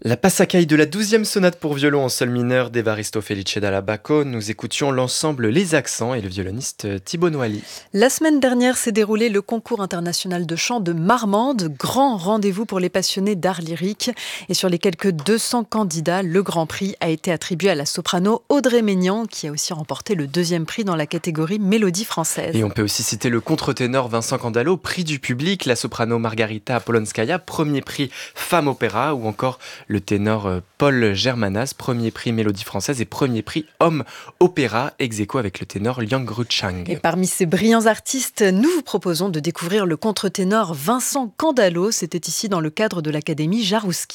La Passacaille de la 12e sonate pour violon en sol mineur d'Evaristo Felice Dalla Bacco, nous écoutions l'ensemble Les Accents et le violoniste Thibaut Noailly. La semaine dernière s'est déroulé le concours international de chant de Marmande, grand rendez-vous pour les passionnés d'art lyrique. Et sur les quelques 200 candidats, le grand prix a été attribué à la soprano Audrey Maignan, qui a aussi remporté le deuxième prix dans la catégorie Mélodie française. Et on peut aussi citer le contre-ténor Vincent Candalo, prix du public, la soprano Margarita Polonskaya, premier prix Femme Opéra, ou encore le ténor Paul Germanas, premier prix Mélodie française et premier prix Homme Opéra, ex aequo avec le ténor Liang Ruchang. Et parmi ces brillants artistes, nous vous proposons de découvrir le contre-ténor Vincent Candalo. C'était ici dans le cadre de l'Académie Jaroussky.